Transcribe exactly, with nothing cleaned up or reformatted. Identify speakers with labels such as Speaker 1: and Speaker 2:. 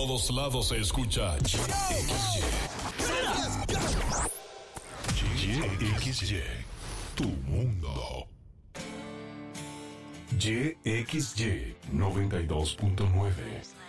Speaker 1: todos lados se escucha Y X Y, tu mundo. Y X Y noventa y dos punto nueve.